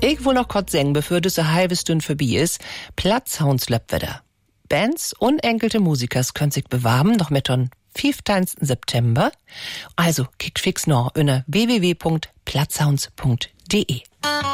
Ich will noch kurz sagen, bevor das eine halbe Stunde vorbei ist, Platzhounds wieder. Bands und enkelte Musikers können sich bewerben, noch mit dem 15. September. Also, kickt fix noch unter www.platzhounds.de.